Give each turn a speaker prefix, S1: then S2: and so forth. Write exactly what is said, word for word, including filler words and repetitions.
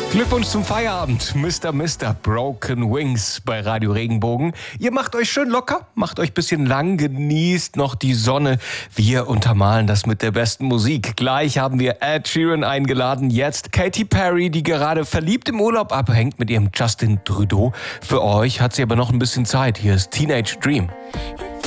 S1: Glückwunsch zum Feierabend, Mister Mister Broken Wings bei Radio Regenbogen. Ihr macht euch schön locker, macht euch ein bisschen lang, genießt noch die Sonne. Wir untermalen das mit der besten Musik. Gleich haben wir Ed Sheeran eingeladen, jetzt Katy Perry, die gerade verliebt im Urlaub abhängt mit ihrem Justin Trudeau. Für euch hat sie aber noch ein bisschen Zeit. Hier ist Teenage Dream.